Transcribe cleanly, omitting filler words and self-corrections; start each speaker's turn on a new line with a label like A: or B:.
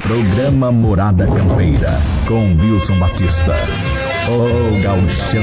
A: Programa Morada Campeira, com Wilson Batista. O Gauchão